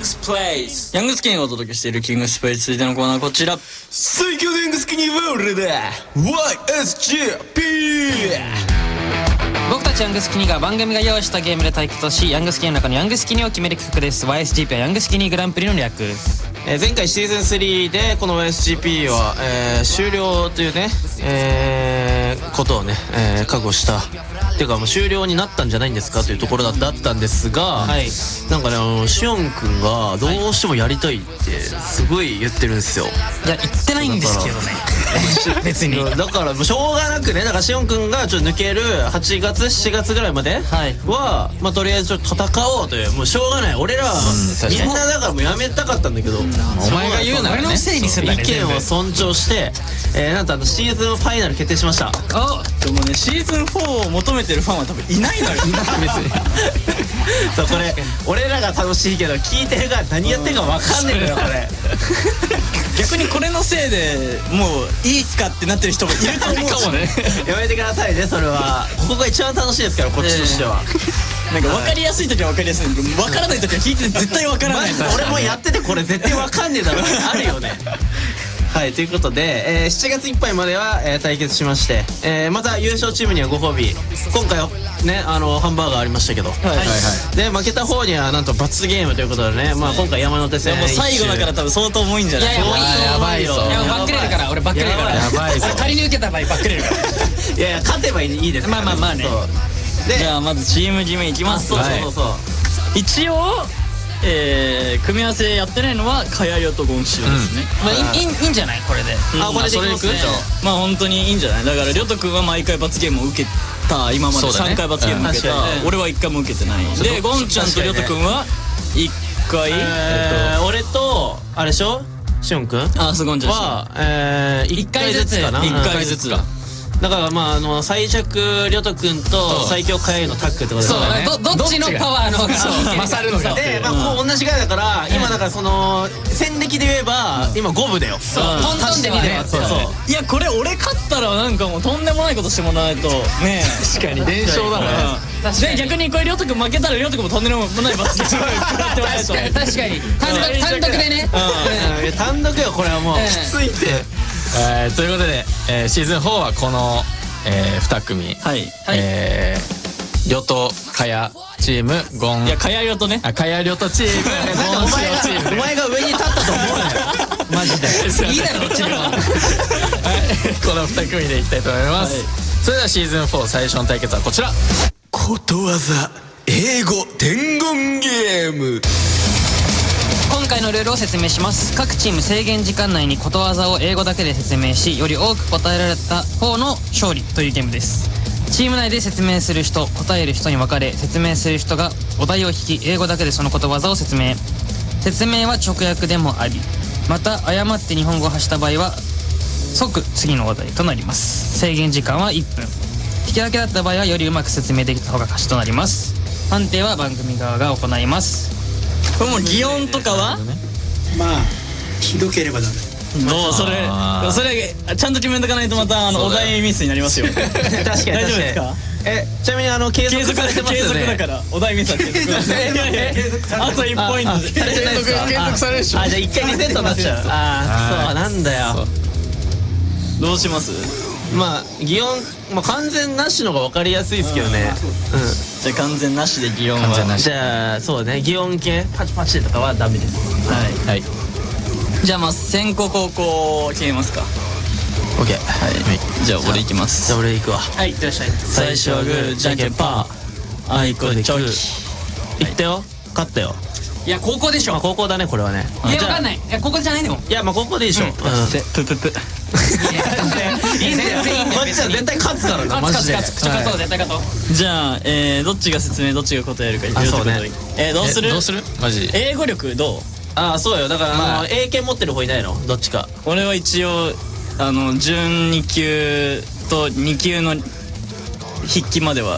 スプレイス。 ヤングスキニがお届けしているキングスプレイ続いてのコーナーこちら。 最強のヤングスキニーは俺だ YSJP。 僕たちヤングスキニが番組が用意したゲームで対決をし、ヤングスキニの中のヤングスキニを決める企画です。 YSGP はヤングスキニグランプリの略。 前回シーズン3でこの YSGP は、終了というね、ことをね、覚悟したっていうかもう終了になったんじゃないんですかというところだったんですが、 はい、 なんかねしおんくんがどうしてもやりたいってすごい言ってるんですよ。 いや言ってないんですけどね別にだからもうしょうがなくね、だからしおんくんがちょっと抜ける8月7月ぐらいまでは、まあとりあえずちょっと戦おうという、もうしょうがない、俺らはみんなだからもうやめたかったんだけど、 お前が言うならね、俺のせいにするんだね、 意見を尊重して、なんとシーズンファイナル決定しました。 でもねシーズン4を求めてるファンは多分いないのよ別にそうこれ俺らが楽しいけど聞いてるが何やってるか分かんねえんだよこれ逆にこれのせいでもういいかってなってる人もいると思うかもねやめてくださいね、それはここが一番楽しいですからこっちとしては。 なんか分かりやすい時は分かりやすいけど分からない時は聞いてて絶対分からない俺もやっててこれ絶対分かんねえだろあるよねはい、ということで、7月いっぱいまでは、対決しまして、また優勝チームにはご褒美、今回はねハンバーガーありましたけど、で負けた方にはなんと罰ゲームということでね、まあ今回山手線もう最後だから多分相当重いんじゃない。 いややばいぞ、いやバックれるから、俺バックれるからやばいぞ、仮に受けた場合バックれるからいやいや勝てばいいです、 まあね。 じゃあまずチーム決めいきます。 そう一応組み合わせやってないのはかやよとゴンシロですね。 まあいいんじゃないこれで。 これでいきますね。 まあ本当にいいんじゃない。だからりょうとくんは毎回罰ゲームを受けた、今まで3回罰ゲーム受けた。俺は1回も受けてないで、ゴンちゃんとりょうとくんは1回俺とあれでしょしおんくんそうゴンちゃんは1回ずつかな、 1回ずつだ。 だからまあ最弱りょうとくんと最強かやゆのタッグってことですよね。 どっちのパワーの方が勝るのかで、まあこう同じぐらいだから今だからその戦歴で言えば今5分だよ。 トントンで見れば。 いやこれ俺勝ったらなんかもうとんでもないことしてもらわないとね。 確かに連勝だからで逆にこれりょうとくん負けたらりょうとくんもとんでもない罰ゲームやってもらえないと。 確かに単独でね。 単独よこれはもうきついって。 ということで、シーズン4はこの、2組、りょとかやチーム、ゴン、 いやかやりょとね、 かやりょとチーム、ゴンシロチーム、 お前が上に立ったと思うなよマジで。 いいだろどっちにも。 この2組でいきたいと思います。それではシーズン4最初の対決はこちら。 ことわざ英語伝言ゲーム。 今回のルールを説明します。各チーム制限時間内にことわざを英語だけで説明し、より多く答えられた方の勝利というゲームです。チーム内で説明する人、答える人に分かれ、説明する人がお題を引き、英語だけでそのことわざを説明。説明は直訳でもあり、また誤って日本語を発した場合は即次のお題となります。制限時間は1分。引き分けだった場合はよりうまく説明できた方が勝ちとなります。判定は番組側が行います。 これもう擬音とかはまあひどければダメ。 どうそれちゃんと決めとかないとまたお題ミスになりますよ。 確かに大丈夫ですか。 ちなみに継続されてますよね。 継続だからお題ミスは継続。あと1ポイントで継続されるでしょ。 じゃあ1回リセットになっちゃう。そうなんだよ。 どうします。 まあ擬音完全なしのが分かりやすいですけどね。 じゃあ完全なしで擬音は。 じゃあそうね、擬音系パチパチとかはダメです。 はい。じゃあまあ先攻後攻決めますか。 オッケー。 じゃあ俺行きます。 じゃあ俺行くわ。 はい、いってらっしゃい。 最初はグーじゃんけんパー、あいこでチョキ。 いったよ、勝ったよ。 いや高校でしょ。 高校だねこれはね。 いやわかんない。いや高校じゃないでも。 いやまあ高校でいいでしょ。 プププ。 いいんだよ。こっちは絶対勝つからなマジで。 勝とう絶対勝とう。 じゃあどっちが説明どっちが答えるか。 そうね。 どうするマジ英語力どう。 そうよ。だから英検持ってる方いないのどっちか。 俺は一応準2級と2級の筆記までは